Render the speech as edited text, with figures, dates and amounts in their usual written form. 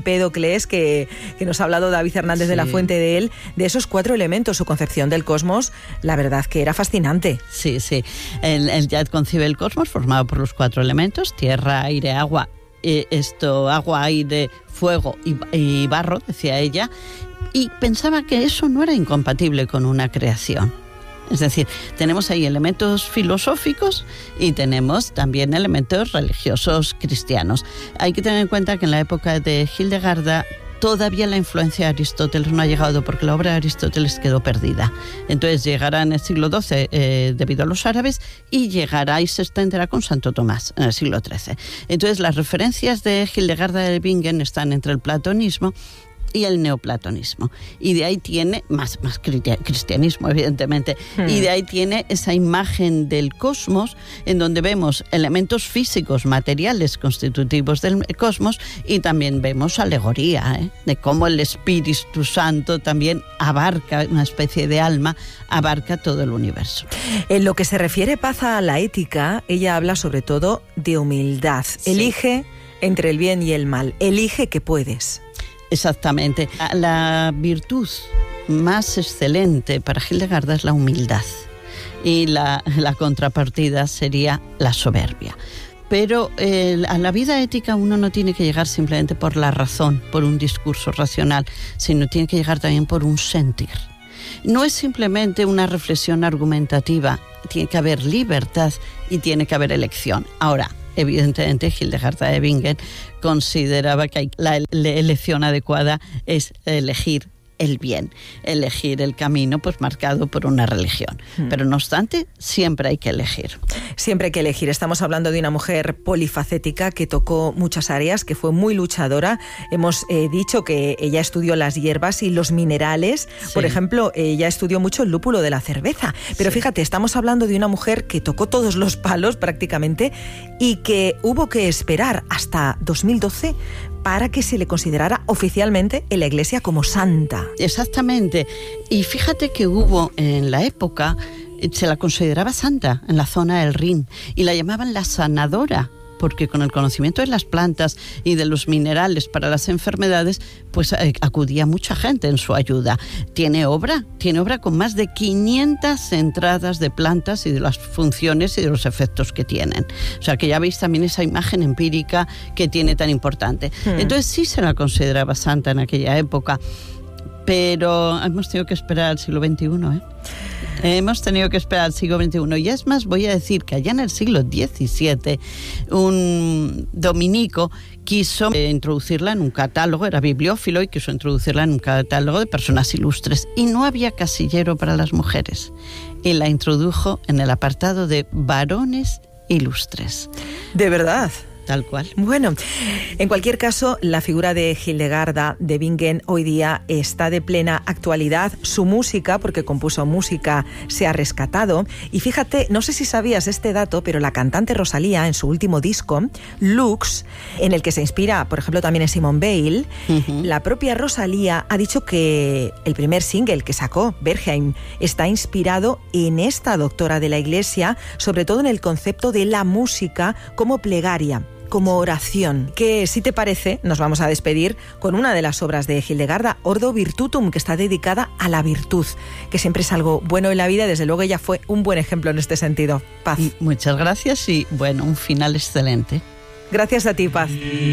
Empédocles, que nos ha hablado David Hernández de la Fuente de él, de esos 4 elementos, su concepción del cosmos, la verdad que era fascinante. Sí. Él ya concibe el cosmos formado por los 4 elementos, tierra, aire, agua, agua, aire, fuego y barro, decía ella, y pensaba que eso no era incompatible con una creación. Es decir, tenemos ahí elementos filosóficos y tenemos también elementos religiosos cristianos. Hay que tener en cuenta que en la época de Hildegarda todavía la influencia de Aristóteles no ha llegado, porque la obra de Aristóteles quedó perdida. Entonces llegará en el siglo XII debido a los árabes, y llegará y se extenderá con Santo Tomás en el siglo XIII. Entonces las referencias de Hildegarda de Bingen están entre el platonismo y el neoplatonismo, y de ahí tiene más cristianismo, evidentemente, y de ahí tiene esa imagen del cosmos en donde vemos elementos físicos, materiales constitutivos del cosmos, y también vemos alegoría, de cómo el Espíritu Santo también abarca, una especie de alma, abarca todo el universo. En lo que se refiere, Paz, a la ética, ella habla sobre todo de humildad. Sí. Elige entre el bien y el mal, elige que puedes. Exactamente. La virtud más excelente para Hildegarda es la humildad, y la contrapartida sería la soberbia. Pero a la vida ética uno no tiene que llegar simplemente por la razón, por un discurso racional, sino tiene que llegar también por un sentir. No es simplemente una reflexión argumentativa, tiene que haber libertad y tiene que haber elección. Ahora, evidentemente, Hildegarda de Bingen consideraba que la elección adecuada es elegir el bien, elegir el camino pues marcado por una religión. Pero no obstante, siempre hay que elegir. Siempre hay que elegir. Estamos hablando de una mujer polifacética que tocó muchas áreas, que fue muy luchadora. Hemos dicho que ella estudió las hierbas y los minerales. Sí. Por ejemplo, ella estudió mucho el lúpulo de la cerveza. Pero fíjate, estamos hablando de una mujer que tocó todos los palos prácticamente, y que hubo que esperar hasta 2012 para que se le considerara oficialmente en la Iglesia como santa. Exactamente. Y fíjate que hubo en la época, se la consideraba santa en la zona del Rin, y la llamaban la sanadora, porque con el conocimiento de las plantas y de los minerales para las enfermedades, pues acudía mucha gente en su ayuda. Tiene obra con más de 500 entradas de plantas y de las funciones y de los efectos que tienen. O sea, que ya veis también esa imagen empírica que tiene tan importante. Entonces sí se la consideraba santa en aquella época, pero hemos tenido que esperar al siglo XXI, Hemos tenido que esperar al siglo XXI. Y es más, voy a decir que allá en el siglo XVII, un dominico quiso introducirla en un catálogo, era bibliófilo, y quiso introducirla en un catálogo de personas ilustres. Y no había casillero para las mujeres. Y la introdujo en el apartado de varones ilustres. ¿De verdad? Tal cual. Bueno, en cualquier caso, la figura de Hildegarda de Bingen hoy día está de plena actualidad. Su música, porque compuso música, se ha rescatado. Y fíjate, no sé si sabías este dato, pero la cantante Rosalía, en su último disco, Lux, en el que se inspira, por ejemplo, también en Simone Weil, la propia Rosalía ha dicho que el primer single que sacó, Bergheim, está inspirado en esta doctora de la Iglesia, sobre todo en el concepto de la música como plegaria, como oración. Que, si te parece, nos vamos a despedir con una de las obras de Hildegarda, Ordo Virtutum, que está dedicada a la virtud, que siempre es algo bueno en la vida. Desde luego ella fue un buen ejemplo en este sentido. Paz. Muchas gracias y, bueno, un final excelente. Gracias a ti, Paz.